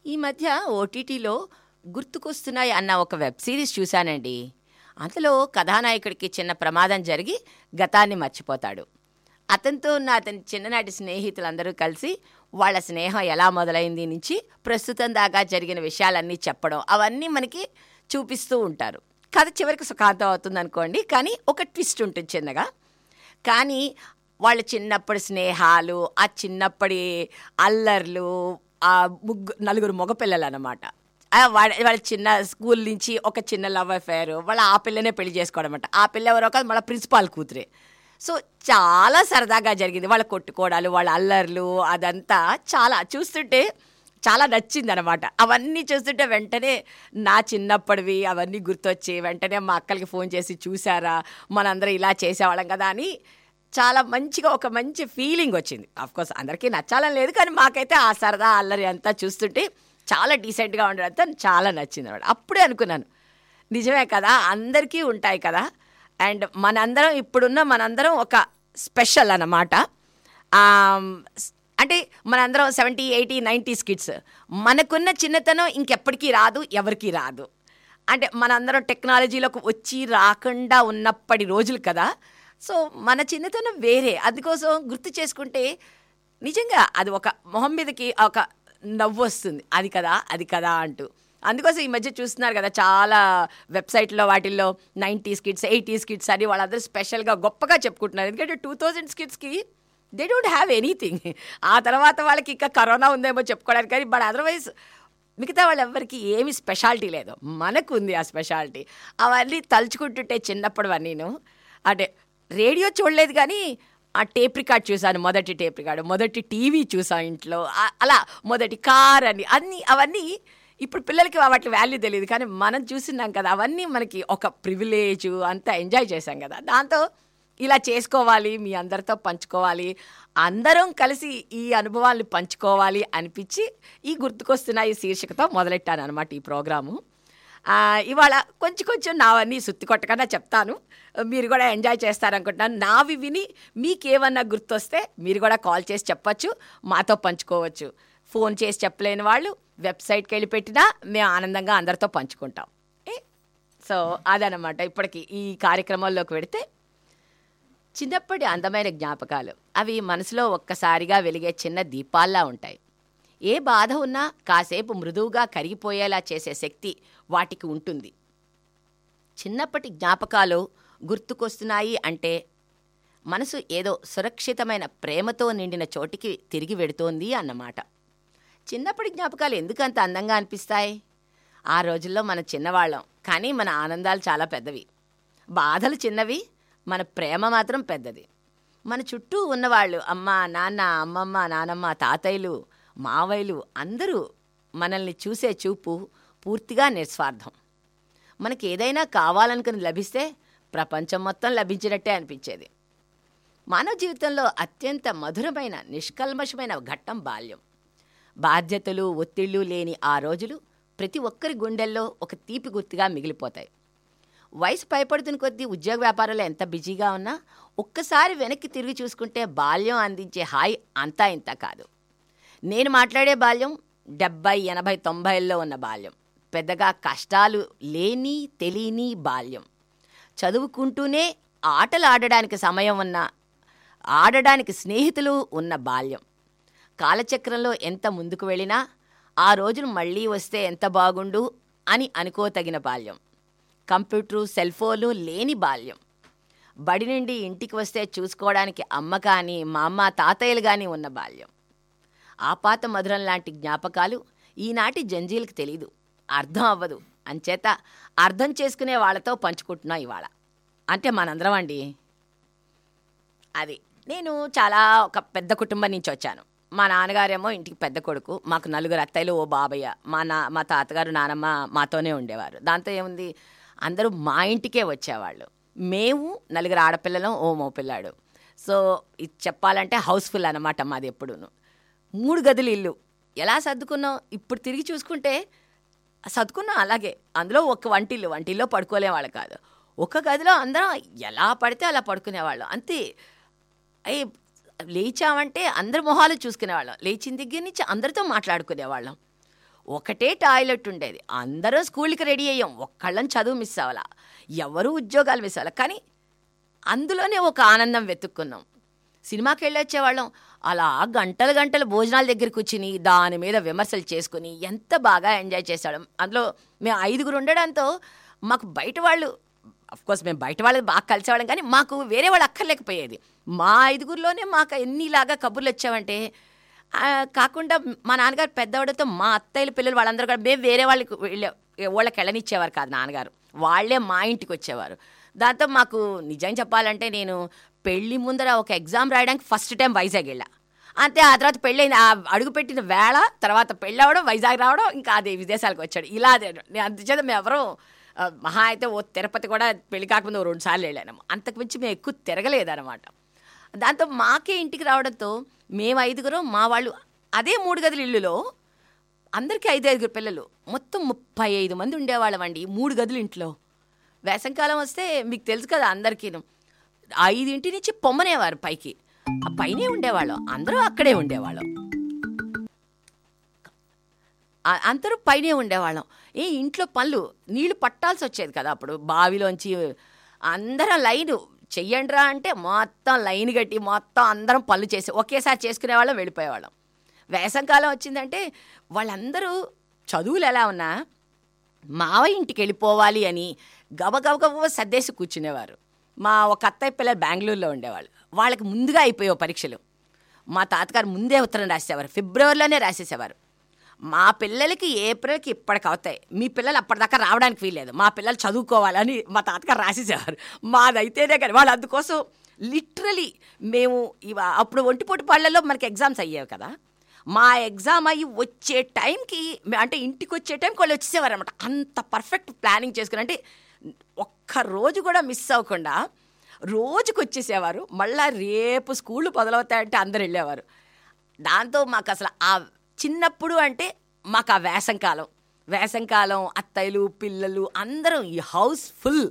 ఈ మధ్య ఓటీటీలో 'గుర్తుకొస్తున్నాయి' అన్న ఒక వెబ్ సిరీస్ చూశానండి. అందులో కథానాయకుడికి చిన్న ప్రమాదం జరిగి గతాన్ని మర్చిపోతాడు. అతనితో ఉన్న అతని చిన్ననాటి స్నేహితులందరూ కలిసి వాళ్ళ స్నేహం ఎలా మొదలైంది నుంచి ప్రస్తుతం దాకా జరిగిన విషయాలన్నీ చెప్పడం, అవన్నీ మనకి చూపిస్తూ ఉంటారు. కథ చివరికి సుఖాంతం అవుతుంది అనుకోండి, కానీ ఒక ట్విస్ట్ ఉంటుంది చిన్నగా. కానీ వాళ్ళ చిన్నప్పటి స్నేహాలు, ఆ చిన్నప్పటి అల్లర్లు, ఆ నలుగురు మగపిల్లలు అన్నమాట. వాళ్ళ చిన్న స్కూల్ నుంచి ఒక చిన్న లవ్ అఫేర్, వాళ్ళ ఆ పిల్లనే పెళ్లి చేసుకోవడం అనమాట. ఆ పిల్ల ఎవరో కాదు, మళ్ళీ ప్రిన్సిపాల్ కూతురే. సో చాలా సరదాగా జరిగింది. వాళ్ళ కొట్టుకోవడాలు, వాళ్ళ అల్లర్లు, అదంతా చాలా చూస్తుంటే చాలా నచ్చింది అనమాట. అవన్నీ చూస్తుంటే వెంటనే నా చిన్నప్పటివి అవన్నీ గుర్తొచ్చి వెంటనే మా అక్కలకి ఫోన్ చేసి, చూసారా మనందరం ఇలా చేసేవాళ్ళం కదా అని చాలా మంచిగా ఒక మంచి ఫీలింగ్ వచ్చింది. ఆఫ్కోర్స్ అందరికీ నచ్చాలని లేదు, కానీ మాకైతే ఆ సరదా అల్లరి అంతా చూస్తుంటే చాలా డీసెంట్గా ఉండడంతో చాలా నచ్చింది అనమాట. అప్పుడే అనుకున్నాను, నిజమే కదా, అందరికీ ఉంటాయి కదా. అండ్ మనందరం ఒక స్పెషల్ అన్నమాట. అంటే మనందరం 70, 80, 90s కిడ్స్. మనకున్న చిన్నతనం ఇంకెప్పటికీ రాదు, ఎవరికీ రాదు. అంటే మనందరం టెక్నాలజీలోకి వచ్చి రాకుండా ఉన్నప్పటి రోజులు కదా. సో మన చిన్నతనం వేరే. అందుకోసం గుర్తు చేసుకుంటే నిజంగా అది ఒక మొహం మీదకి ఒక నవ్వు వస్తుంది, అది కదా అంటూ. అందుకోసం ఈ మధ్య చూస్తున్నారు కదా, చాలా వెబ్సైట్లో వాటిల్లో 90s కిడ్స్, 80s కిడ్స్ అని వాళ్ళందరూ స్పెషల్గా గొప్పగా చెప్పుకుంటున్నారు. ఎందుకంటే 2000s కిడ్స్కి దే డోంట్ హ్యావ్ ఎనీథింగ్. ఆ తర్వాత వాళ్ళకి ఇంకా కరోనా ఉందేమో చెప్పుకోవడానికి, కానీ బట్ అదర్వైజ్ మిగతా వాళ్ళు ఎవరికి ఏమి స్పెషాలిటీ లేదు. మనకు ఉంది ఆ స్పెషాలిటీ. అవన్నీ తలుచుకుంటుంటే చిన్నప్పుడువన్నీను. అంటే రేడియో చూడలేదు, కానీ ఆ టేప్ రికార్డ్ చూసాను, మొదటి టేప్ రికార్డు, మొదటి టీవీ చూసాను ఇంట్లో, అలా మొదటి కార్ అని అవన్నీ ఇప్పుడు పిల్లలకి వాటి వాల్యూ తెలియదు, కానీ మనం చూసినాం కదా, అవన్నీ మనకి ఒక ప్రివిలేజ్, అంతా ఎంజాయ్ చేసాం కదా. దాంతో ఇలా చేసుకోవాలి, మీ అందరితో పంచుకోవాలి, అందరం కలిసి ఈ అనుభవాల్ని పంచుకోవాలి అనిపించి ఈ గుర్తుకొస్తున్నాయి శీర్షికతో మొదలెట్టాను అనమాట ఈ ప్రోగ్రాము. ఇవాళ కొంచెం నావన్నీ సుత్తి కొట్టకుండా చెప్తాను, మీరు కూడా ఎంజాయ్ చేస్తారనుకుంటున్నాను. నావి విని మీకేమన్నా గుర్తొస్తే మీరు కూడా కాల్ చేసి చెప్పచ్చు, మాతో పంచుకోవచ్చు. ఫోన్ చేసి చెప్పలేని వాళ్ళు వెబ్సైట్కి వెళ్ళి పెట్టినా మేము ఆనందంగా అందరితో పంచుకుంటాం. సో అదనమాట. ఇప్పటికి ఈ కార్యక్రమంలోకి వెడితే చిన్నప్పటి అందమైన జ్ఞాపకాలు, అవి మనసులో ఒక్కసారిగా వెలిగే చిన్న దీపాల్లా ఉంటాయి. ఏ బాధ ఉన్నా కాసేపు మృదువుగా కరిగిపోయేలా చేసే శక్తి వాటికి ఉంటుంది. చిన్నప్పటి జ్ఞాపకాలు గుర్తుకొస్తున్నాయి అంటే మనసు ఏదో సురక్షితమైన ప్రేమతో నిండిన చోటికి తిరిగి వెడుతోంది అన్నమాట. చిన్నప్పటి జ్ఞాపకాలు ఎందుకంత అందంగా అనిపిస్తాయి? ఆ రోజుల్లో మనం చిన్నవాళ్ళం, కానీ మన ఆనందాలు చాలా పెద్దవి. బాధలు చిన్నవి, మన ప్రేమ మాత్రం పెద్దది. మన చుట్టూ ఉన్నవాళ్ళు, అమ్మ, నాన్న, అమ్మమ్మ, నానమ్మ, తాతయ్యలు, మావయ్యలు, అందరూ మనల్ని చూసే చూపు పూర్తిగా నిస్వార్థం. మనకి ఏదైనా కావాలనుకుని లభిస్తే ప్రపంచం మొత్తం లభించినట్టే అనిపించేది. మానవ జీవితంలో అత్యంత మధురమైన, నిష్కల్మషమైన ఘట్టం బాల్యం. బాధ్యతలు, ఒత్తిళ్లు లేని ఆ రోజులు ప్రతి ఒక్కరి గుండెల్లో ఒక తీపి గుర్తుగా మిగిలిపోతాయి. వయసు పైపడుతున్న కొద్దీ ఉద్యోగ వ్యాపారాలు ఎంత బిజీగా ఉన్నా ఒక్కసారి వెనక్కి తిరిగి చూసుకుంటే బాల్యం అందించే హాయి అంతా ఇంత కాదు. నేను మాట్లాడే బాల్యం 70, 80, 90ల్లో ఉన్న బాల్యం. పెద్దగా కష్టాలు లేని తెలియని బాల్యం. చదువుకుంటూనే ఆటలు ఆడడానికి సమయం ఉన్న, ఆడడానికి స్నేహితులు ఉన్న బాల్యం. కాలచక్రంలో ఎంత ముందుకు వెళ్ళినా ఆ రోజులు మళ్ళీ వస్తే ఎంత బాగుండు అని అనుకోతగిన బాల్యం. కంప్యూటరు, సెల్ ఫోన్లు లేని బాల్యం. బడి నుండి ఇంటికి వస్తే చూసుకోవడానికి అమ్మ కానీ, మా అమ్మ, తాతయ్యలు కానీ ఉన్న బాల్యం. ఆపాత మధురం లాంటి జ్ఞాపకాలు ఈనాటి జంజీలకు తెలీదు, అర్థం అవ్వదు. అంచేత అర్థం చేసుకునే వాళ్ళతో పంచుకుంటున్నాం ఇవాళ. అంటే మనందరం అండి. అది నేను చాలా ఒక పెద్ద కుటుంబం నుంచి వచ్చాను. మా నాన్నగారేమో ఇంటికి పెద్ద కొడుకు, మాకు 4 అత్తయ్యలు, ఓ బాబయ్య. మా తాతగారు, నానమ్మ మాతోనే ఉండేవారు. దాంతో ఏముంది, అందరూ మా ఇంటికే వచ్చేవాళ్ళు. మేము 4 ఆడపిల్లలం, ఓ మగపిల్లాడు. సో ఇది చెప్పాలంటే హౌస్ఫుల్ అన్నమాట మాది ఎప్పుడూను. 3 గదులు ఇల్లు. ఎలా సర్దుకున్నాం ఇప్పుడు తిరిగి చూసుకుంటే, సర్దుకున్నాం అలాగే. అందులో ఒక వంటిల్లో పడుకోలేవాళ్ళు కాదు. ఒక గదిలో అందరం ఎలా పడితే అలా పడుకునేవాళ్ళం అంతే. లేచామంటే అందరి మొహాలు చూసుకునేవాళ్ళం. లేచిన దగ్గర నుంచి అందరితో మాట్లాడుకునేవాళ్ళం. ఒకటే టాయిలెట్ ఉండేది. అందరం స్కూల్కి రెడీ అయ్యాం. ఒక్కళ్ళని చదువు మిస్ అవ్వాల, ఎవరు ఉద్యోగాలు మిస్ అవ్వాల. కానీ అందులోనే ఒక ఆనందం వెతుక్కున్నాం. సినిమాకి వెళ్ళి వచ్చేవాళ్ళం. అలా గంటలు గంటలు భోజనాల దగ్గర కూర్చుని దాని మీద విమర్శలు చేసుకుని ఎంత బాగా ఎంజాయ్ చేసాం. అందులో మేము 5గురు ఉండడంతో మాకు బయట వాళ్ళు, అఫ్కోర్స్ మేము బయట వాళ్ళు బాగా కలిసేవాళ్ళం, కానీ మాకు వేరే వాళ్ళు అక్కర్లేకపోయేది. మా 5గురిలోనే మాకు ఎన్నిలాగా కబుర్లు వచ్చామంటే, కాకుండా మా నాన్నగారు పెద్దవాడితో మా అత్తయ్యల పిల్లలు వాళ్ళందరూ కూడా మేము వేరే వాళ్ళకి వాళ్ళకి వెళ్ళనిచ్చేవారు కాదు నాన్నగారు. వాళ్ళే మా ఇంటికి వచ్చేవారు. దాంతో మాకు నిజం చెప్పాలంటే నేను పెళ్లి ముందర ఒక ఎగ్జామ్ రాయడానికి ఫస్ట్ టైం వైజాగ్ వెళ్ళా. అంతే. ఆ తర్వాత పెళ్ళైంది, ఆ అడుగుపెట్టిన వేళ తర్వాత పెళ్ళి అవ్వడం, వైజాగ్ రావడం, ఇంకా అదే విదేశాలకు వచ్చాడు. ఇలా అందుచేత మేము ఎవరూ మహా అయితే ఓ తిరుపతి కూడా పెళ్లి కాకముందు 2 సార్లు వెళ్ళాను. అంతకు మించి మేము ఎక్కువ తిరగలేదన్నమాట. దాంతో మాకే ఇంటికి రావడంతో మేము 5గురు, మా వాళ్ళు అదే 3 గదుల ఇల్లులో అందరికీ 5 పిల్లలు, మొత్తం 35 మంది ఉండేవాళ్ళం అండి 3 గదుల ఇంట్లో. వేసంకాలం వస్తే మీకు తెలుసు కదా అందరికీను, 5 నుంచి పొమ్మనేవారు పైకి, ఆ పైనే ఉండేవాళ్ళం, అందరూ అక్కడే ఉండేవాళ్ళం, అందరూ పైనే ఉండేవాళ్ళం. ఇంట్లో పనులు నీళ్లు పట్టాల్సి వచ్చేది కదా అప్పుడు బావిలోంచి. అందరం లైను చెయ్యండిరా అంటే మొత్తం లైన్ కట్టి మొత్తం అందరం పనులు చేసి ఒకేసారి చేసుకునేవాళ్ళం, వెళ్ళిపోయేవాళ్ళం. వేసంకాలం వచ్చిందంటే వాళ్ళందరూ చదువులు ఎలా ఉన్నా మావయ్య ఇంటికి వెళ్ళిపోవాలి అని గబగబగబ సర్దేసి కూర్చునేవారు. మా ఒక అత్తయ్య పిల్లలు బెంగళూరులో ఉండేవాళ్ళు. వాళ్ళకి ముందుగా అయిపోయావు పరీక్షలు. మా తాతగారు ముందే ఉత్తరం రాసేవారు, ఫిబ్రవరిలోనే రాసేసేవారు. మా పిల్లలకి ఏప్రిల్కి ఇప్పటికి అవుతాయి, మీ పిల్లలు అప్పటిదాకా రావడానికి వీల్లేదు, మా పిల్లలు చదువుకోవాలని మా తాతగారు రాసేసేవారు. మాదైతేనే కానీ వాళ్ళు అందుకోసం లిటరలీ మేము అప్పుడు ఒంటిపూట పళ్ళల్లో మనకి ఎగ్జామ్స్ అయ్యేవి కదా, మా ఎగ్జామ్ అయ్యి వచ్చే టైంకి అంటే ఇంటికి వచ్చే టైంకి వాళ్ళు వచ్చేసేవారు అనమాట. అంత పర్ఫెక్ట్ ప్లానింగ్ చేసుకుని, అంటే ఒక్కరోజు కూడా మిస్ అవ్వకుండా రోజుకి వచ్చేసేవారు. మళ్ళీ రేపు స్కూళ్ళు మొదలవుతాయంటే అందరు వెళ్ళేవారు. దాంతో మాకు అసలు ఆ చిన్నప్పుడు అంటే మాకు ఆ వేసంకాలం అత్తయ్యలు పిల్లలు అందరం ఈ హౌస్ ఫుల్.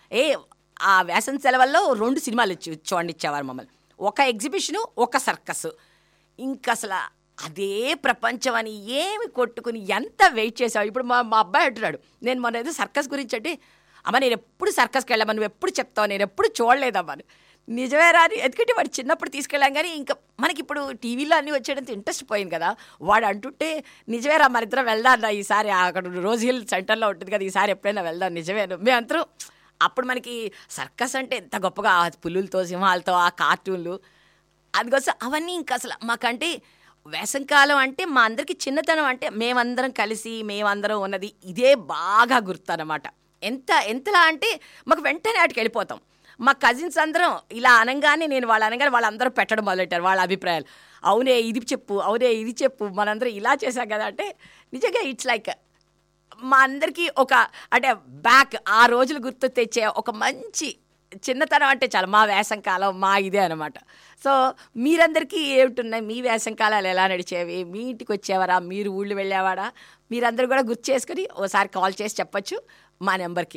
ఆ వేసవి సెలవుల్లో 2 సినిమాలు చూడండిచ్చేవారు మమ్మల్ని, ఒక ఎగ్జిబిషను, ఒక సర్కస్. ఇంక అసలు అదే ప్రపంచం అని ఏమి కొట్టుకుని ఎంత వెయిట్ చేసావు. ఇప్పుడు మా అబ్బాయి అంటున్నాడు, నేను మొన్న ఏదో సర్కస్ గురించి అంటే, అమ్మ నేను ఎప్పుడు సర్కస్కి వెళ్ళామని నువ్వు ఎప్పుడు చెప్తావు, నేను ఎప్పుడు చూడలేదమ్మా. నిజమే రాని, ఎందుకంటే వాడు చిన్నప్పుడు తీసుకెళ్ళాం, కానీ ఇంకా మనకి ఇప్పుడు టీవీలో అన్నీ వచ్చేటంత ఇంట్రెస్ట్ పోయింది కదా. వాడు అంటుంటే నిజమేరా మన ఇద్దరం వెళ్దాం ఈసారి, అక్కడ రోజ్ హిల్ సెంటర్లో ఉంటుంది కదా, ఈసారి ఎప్పుడైనా వెళ్దాం. నిజమేను, మేము అందరం అప్పుడు మనకి సర్కస్ అంటే ఎంత గొప్పగా, పులులతో సింహాలతో ఆ కార్టూన్లు, అందుకోసం అవన్నీ ఇంకా అసలు మాకంటే వేసంకాలం అంటే మా అందరికీ చిన్నతనం అంటే మేమందరం కలిసి మేమందరం ఉన్నది ఇదే బాగా గుర్తు. ఎంతలా అంటే మాకు వెంటనే వాటికి వెళ్ళిపోతాం. మా కజిన్స్ అందరం ఇలా అనగానే నేను వాళ్ళు అనగానే వాళ్ళందరూ పెట్టడం మొదలెట్టారు వాళ్ళ అభిప్రాయాలు. అవునే ఇది చెప్పు, అవునే ఇది చెప్పు, మనందరం ఇలా చేశాం కదా అంటే నిజంగా ఇట్స్ లైక్ మా అందరికీ ఒక అంటే బ్యాక్ ఆ రోజులు గుర్తు తెచ్చే ఒక మంచి చిన్నతనం అంటే చాలా మా వేసంకాలం మా ఇదే అనమాట. సో మీరందరికీ ఏమిటున్నాయి, మీ వేసంకాలాలు ఎలా నడిచేవి, మీ ఇంటికి వచ్చేవారా, మీరు ఊళ్ళు వెళ్ళేవారా, మీరందరూ కూడా గుర్తు చేసుకుని ఓసారి కాల్ చేసి చెప్పచ్చు మా నెంబర్కి.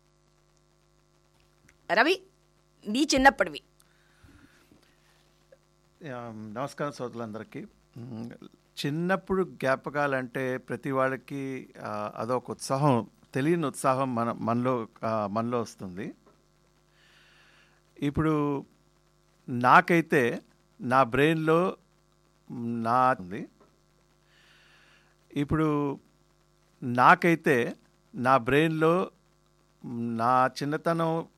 రవి, నీ చిన్నప్పటివి. నమస్కారం శ్రోతలందరికీ. చిన్నప్పుడు జ్ఞాపకాలంటే ప్రతి వాళ్ళకి అదొక ఉత్సాహం, తెలియని ఉత్సాహం మనలో వస్తుంది. ఇప్పుడు నాకైతే నా బ్రెయిన్లో ఉంది, ఇప్పుడు నాకైతే నా బ్రెయిన్లో నా చిన్నతనం